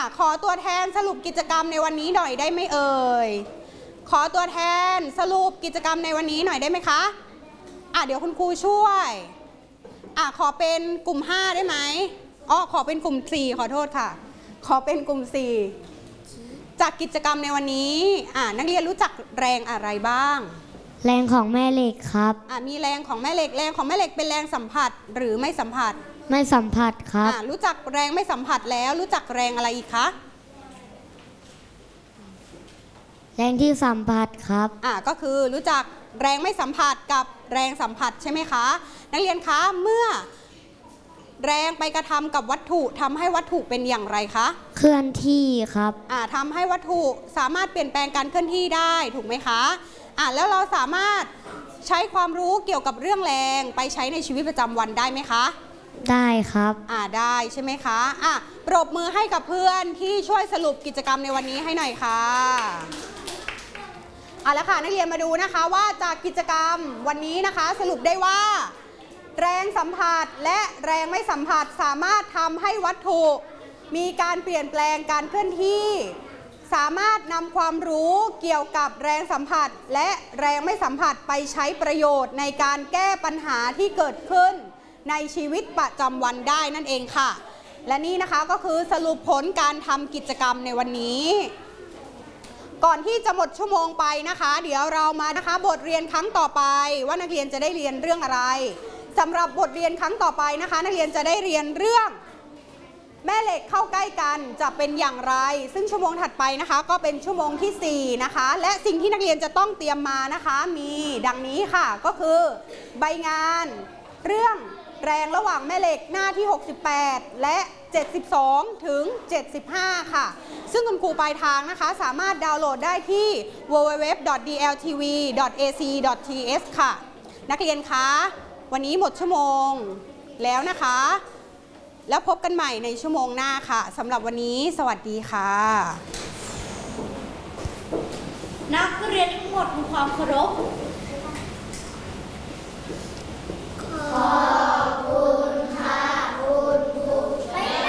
ขอตัวแทนสรุปกิจกรรมในวันนี้หน่อยได้ไหมเอ่ยขอตัวแทนสรุปกิจกรรมในวันนี้หน่อยได้ไหมคะเดี๋ยวคุณครูช่วยขอเป็นกลุ่ม5ได้ไหมขอเป็นกลุ่ม4ขอโทษค่ะขอเป็นกลุ่ม4จากกิจกรรมในวันนี้นักเรียนรู้จักแรงอะไรบ้างแรงของแม่เหล็กครับมีแรงของแม่เหล็กแรงของแม่เหล็กเป็นแรงสัมผัสหรือไม่สัมผัสไม่สัมผัสครับรู้จักแรงไม่สัมผัสแล้วรู้จักแรงอะไรอีกคะแรงที่สัมผัสครับก็คือรู้จักแรงไม่สัมผัสกับแรงสัมผัสใช่ไหมคะนักเรียนคะเมื่อแรงไปกระทำกับวัตถุทำให้วัตถุเป็นอย่างไรคะเคลื่อนที่ครับทำให้วัตถุสามารถเปลี่ยนแปลงการเคลื่อนที่ได้ถูกไหมคะแล้วเราสามารถใช้ความรู้เกี่ยวกับเรื่องแรงไปใช้ในชีวิตประจำวันได้ไหมคะได้ครับได้ใช่ไหมคะปรบมือให้กับเพื่อนที่ช่วยสรุปกิจกรรมในวันนี้ให้หน่อยค่ะแล้วค่ะนักเรียนมาดูนะคะว่าจากกิจกรรมวันนี้นะคะสรุปได้ว่าแรงสัมผัสและแรงไม่สัมผัสสามารถทำให้วัตถุมีการเปลี่ยนแปลงการเคลื่อนที่สามารถนำความรู้เกี่ยวกับแรงสัมผัสและแรงไม่สัมผัสไปใช้ประโยชน์ในการแก้ปัญหาที่เกิดขึ้นในชีวิตประจำวันได้นั่นเองค่ะและนี่นะคะก็คือสรุปผลการทำกิจกรรมในวันนี้ก่อนที่จะหมดชั่วโมงไปนะคะเดี๋ยวเรามานะคะบทเรียนครั้งต่อไปว่านักเรียนจะได้เรียนเรื่องอะไรสำหรับบทเรียนครั้งต่อไปนะคะนักเรียนจะได้เรียนเรื่องแม่เหล็กเข้าใกล้กันจะเป็นอย่างไรซึ่งชั่วโมงถัดไปนะคะก็เป็นชั่วโมงที่4นะคะและสิ่งที่นักเรียนจะต้องเตรียมมานะคะมีดังนี้ค่ะก็คือใบงานเรื่องแรงระหว่างแม่เหล็กหน้าที่68และ72ถึง75ค่ะซึ่งคุณครูปลายทางนะคะสามารถดาวน์โหลดได้ที่ www.dltv.ac.th ค่ะนักเรียนคะวันนี้หมดชั่วโมงแล้วนะคะแล้วพบกันใหม่ในชั่วโมงหน้าค่ะสำหรับวันนี้สวัสดีค่ะนักเรียนทั้งหมดมีความเคารพ